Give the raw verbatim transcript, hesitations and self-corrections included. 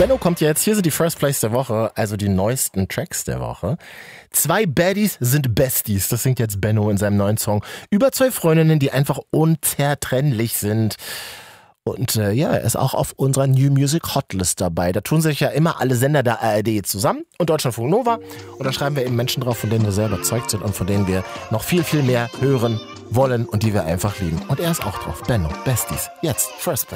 Benno kommt jetzt. Hier sind die First Place der Woche, also die neuesten Tracks der Woche. Zwei Baddies sind Besties. Das singt jetzt Benno in seinem neuen Song über zwei Freundinnen, die einfach unzertrennlich sind. Und äh, ja, er ist auch auf unserer New Music Hotlist dabei. Da tun sich ja immer alle Sender der A R D zusammen und Deutschlandfunk Nova. Und da schreiben wir eben Menschen drauf, von denen wir sehr überzeugt sind und von denen wir noch viel, viel mehr hören wollen und die wir einfach lieben. Und er ist auch drauf. Benno, Besties. Jetzt First Place.